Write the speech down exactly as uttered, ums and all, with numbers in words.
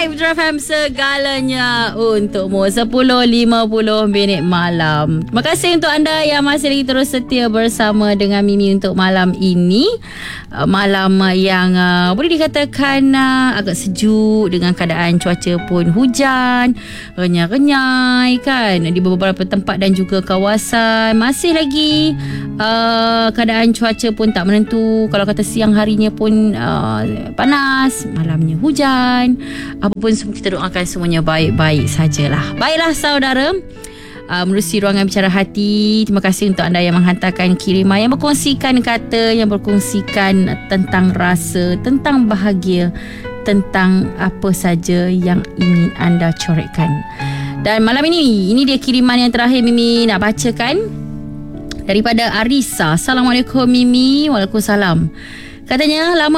Drive, Drive F M segalanya untukmu. Sepuluh lima puluh minit malam. Terima kasih untuk anda yang masih lagi terus setia bersama dengan Mimi untuk malam ini. uh, Malam yang uh, boleh dikatakan uh, agak sejuk, dengan keadaan cuaca pun hujan, renyai-renyai kan di beberapa tempat dan juga kawasan. Masih lagi uh, keadaan cuaca pun tak menentu. Kalau kata siang harinya pun uh, panas, malamnya hujan. Apa pun semua, kita doakan semuanya baik-baik sajalah. Baiklah saudara, uh, menerusi ruangan bicara hati. Terima kasih untuk anda yang menghantarkan kiriman, yang berkongsikan kata, yang berkongsikan tentang rasa, tentang bahagia, tentang apa saja yang ingin anda corekkan. Dan malam ini, ini dia kiriman yang terakhir Mimi nak bacakan, daripada Arisa. Assalamualaikum Mimi. Waalaikumsalam. Katanya, lama